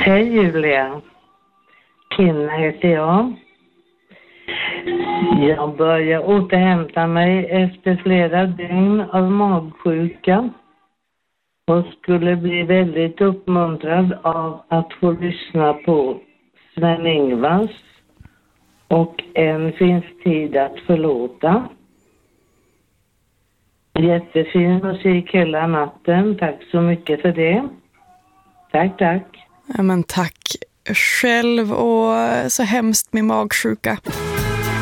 Hej Julia. Kinna heter jag. Jag börjar återhämta mig efter flera dygn av magsjuka och skulle bli väldigt uppmuntrad av att få lyssna på Sven-Ingvars och En finns tid att förlåta. Jättefin musik hela natten. Tack så mycket för det. Tack. Ja, men tack själv och så hemskt med magsjuka.